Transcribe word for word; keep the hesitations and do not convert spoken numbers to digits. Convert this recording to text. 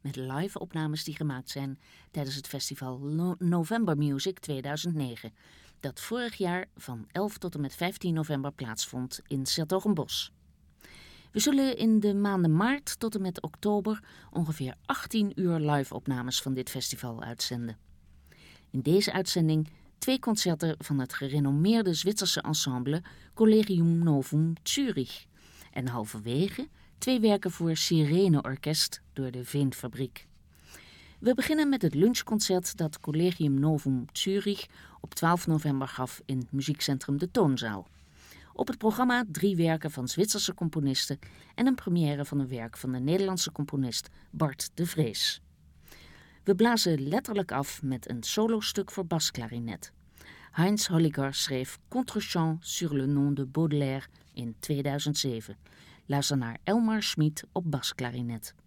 met live-opnames die gemaakt zijn tijdens het festival No- November Music tweeduizend negen, dat vorig jaar van elf tot en met vijftien november plaatsvond in 's-Hertogenbosch. We zullen in de maanden maart tot en met oktober ongeveer achttien uur live-opnames van dit festival uitzenden. In deze uitzending twee concerten van het gerenommeerde Zwitserse ensemble Collegium Novum Zürich en halverwege twee werken voor Sirene Orkest door de Veenfabriek. We beginnen met het lunchconcert dat Collegium Novum Zürich op twaalf november gaf in het muziekcentrum De Toonzaal. Op het programma drie werken van Zwitserse componisten en een première van een werk van de Nederlandse componist Bart de Vrees. We blazen letterlijk af met een solostuk voor basklarinet. Heinz Holliger schreef Contrechant sur le nom de Baudelaire in tweeduizend zeven. Luister naar Elmar Schmid op basklarinet.